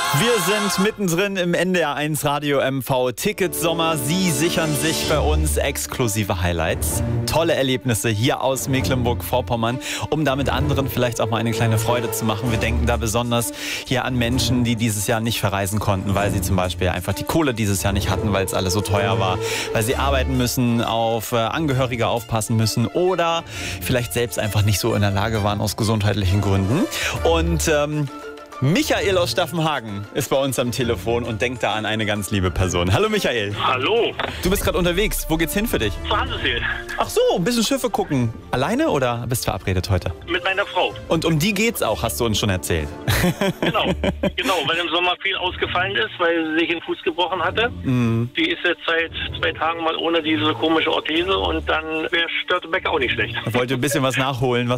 Wir sind mittendrin im NDR1 Radio MV Ticket Sommer. Sie sichern sich bei uns exklusive Highlights, tolle Erlebnisse hier aus Mecklenburg-Vorpommern, um damit anderen vielleicht auch mal eine kleine Freude zu machen. Wir denken da besonders hier an Menschen, die dieses Jahr nicht verreisen konnten, weil sie zum Beispiel einfach die Kohle dieses Jahr nicht hatten, weil es alles so teuer war, weil sie arbeiten müssen, auf Angehörige aufpassen müssen oder vielleicht selbst einfach nicht so in der Lage waren aus gesundheitlichen Gründen. Und Michael aus Staffenhagen ist bei uns am Telefon und denkt da an eine ganz liebe Person. Hallo Michael. Hallo. Du bist gerade unterwegs. Wo geht's hin für dich? Zur Hansesee. Ach so, ein bisschen Schiffe gucken. Alleine oder bist du verabredet heute? Mit meiner Frau. Und um die geht's auch, hast du uns schon erzählt. Genau, weil im Sommer viel ausgefallen ist, weil sie sich den Fuß gebrochen hatte. Die ist jetzt seit 2 Tagen mal ohne diese komische Orthese und dann wäre Störtebeck auch nicht schlecht. Wollte ein bisschen was nachholen,